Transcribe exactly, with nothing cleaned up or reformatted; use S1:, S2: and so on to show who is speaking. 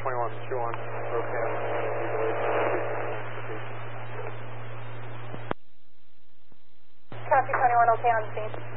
S1: twenty-one, two one, okay.
S2: Copy twenty-one, okay on the scene.